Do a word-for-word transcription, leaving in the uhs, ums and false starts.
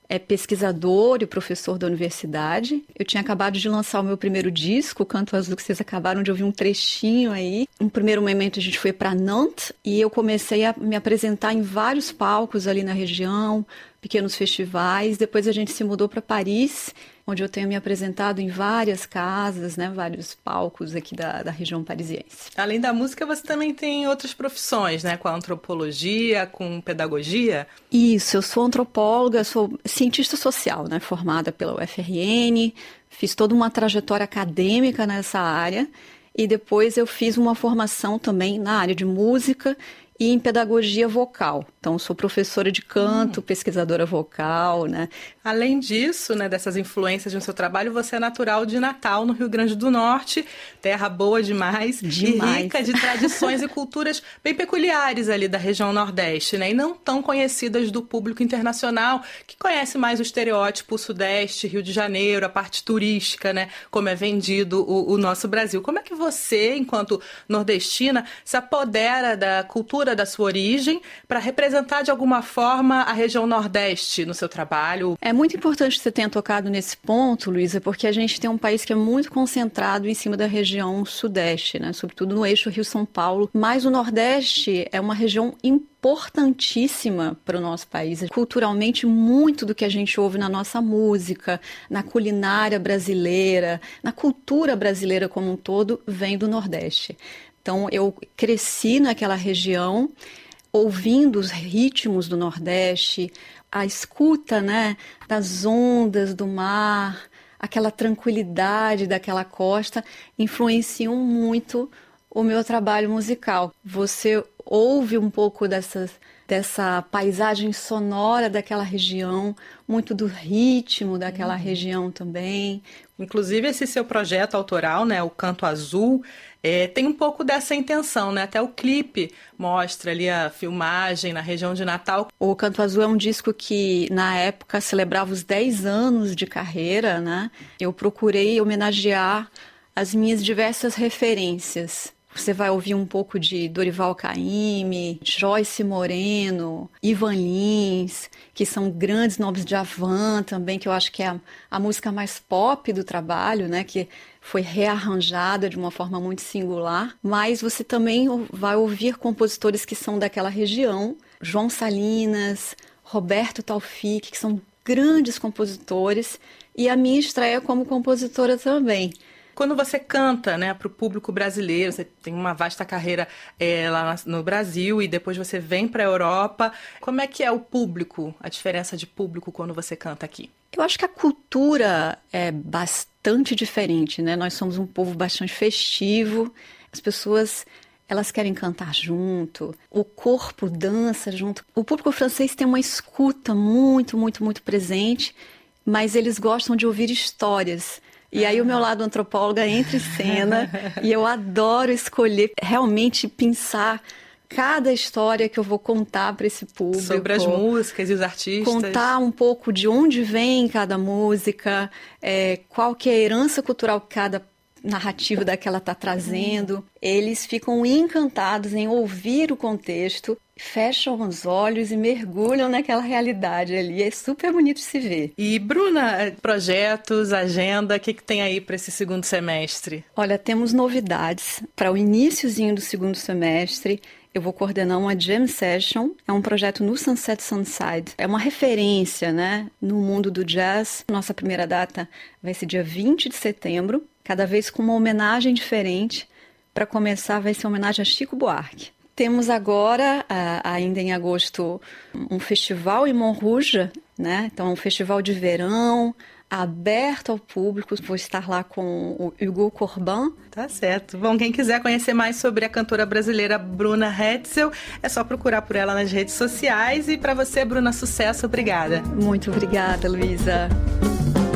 é pesquisador e professor da universidade. Eu tinha acabado de lançar o meu primeiro disco, Canto Azul, que vocês acabaram de ouvir um trechinho aí. No primeiro momento a gente foi para Nantes e eu comecei a me apresentar em vários palcos ali na região, pequenos festivais. Depois a gente se mudou para Paris, onde eu tenho me apresentado em várias casas, né, vários palcos aqui da, da região parisiense. Além da música, você também tem outras profissões, né, com a antropologia, com pedagogia? Isso, eu sou antropóloga, sou cientista social, né, formada pela U F R N, fiz toda uma trajetória acadêmica nessa área e depois eu fiz uma formação também na área de música e em pedagogia vocal. Então, sou professora de canto, hum. pesquisadora vocal, né? Além disso, né, dessas influências no seu trabalho, você é natural de Natal, no Rio Grande do Norte, terra boa demais, demais. E rica de tradições e culturas bem peculiares ali da região Nordeste, né? E não tão conhecidas do público internacional, que conhece mais o estereótipo Sudeste, Rio de Janeiro, a parte turística, né? Como é vendido o, o nosso Brasil. Como é que você, enquanto nordestina, se apodera da cultura da sua origem para representar de alguma forma a região Nordeste no seu trabalho? É muito importante que você tenha tocado nesse ponto, Luísa, porque a gente tem um país que é muito concentrado em cima da região Sudeste, né? Sobretudo no eixo Rio-São Paulo, mas o Nordeste é uma região importantíssima para o nosso país. Culturalmente, muito do que a gente ouve na nossa música, na culinária brasileira, na cultura brasileira como um todo, vem do Nordeste. Então, eu cresci naquela região, ouvindo os ritmos do Nordeste, a escuta, né, das ondas do mar, aquela tranquilidade daquela costa, influenciam muito o meu trabalho musical. Você ouve um pouco dessas, dessa paisagem sonora daquela região, muito do ritmo daquela uhum. região também. Inclusive, esse seu projeto autoral, né, o Canto Azul, é, tem um pouco dessa intenção, né? Até o clipe mostra ali a filmagem na região de Natal. O Canto Azul é um disco que, na época, celebrava os dez anos de carreira, né? Eu procurei homenagear as minhas diversas referências. Você vai ouvir um pouco de Dorival Caymmi, Joyce Moreno, Ivan Lins, que são grandes nomes, de Djavan também, que eu acho que é a, a música mais pop do trabalho, né? Que foi rearranjada de uma forma muito singular. Mas você também vai ouvir compositores que são daquela região, João Salinas, Roberto Taufik, que são grandes compositores, e a minha estreia como compositora também. Quando você canta, né, para o público brasileiro, você tem uma vasta carreira é, lá no Brasil e depois você vem para a Europa, como é que é o público, a diferença de público quando você canta aqui? Eu acho que a cultura é bastante diferente, né? Nós somos um povo bastante festivo, as pessoas, elas querem cantar junto, o corpo dança junto. O público francês tem uma escuta muito, muito, muito presente, mas eles gostam de ouvir histórias. E aí o meu lado antropóloga entra em cena e eu adoro escolher, realmente pensar cada história que eu vou contar para esse público. Sobre as músicas e os artistas. Contar um pouco de onde vem cada música, é, qual que é a herança cultural que cada narrativa daquela está trazendo. Eles ficam encantados em ouvir o contexto, fecham os olhos e mergulham naquela realidade ali. É super bonito de se ver. E, Bruna, projetos, agenda, o que, que tem aí para esse segundo semestre? Olha, temos novidades. Para o iniciozinho do segundo semestre, eu vou coordenar uma jam session. É um projeto no Sunset Sunside. É uma referência, né, no mundo do jazz. Nossa primeira data vai ser dia vinte de setembro, cada vez com uma homenagem diferente. Para começar, vai ser uma homenagem a Chico Buarque. Temos agora, ainda em agosto, um festival em Montrouge, né? Então, um festival de verão, aberto ao público. Vou estar lá com o Hugo Corbin. Tá certo. Bom, quem quiser conhecer mais sobre a cantora brasileira Bruna Hetzel, é só procurar por ela nas redes sociais. E para você, Bruna, sucesso. Obrigada. Muito obrigada, Luísa.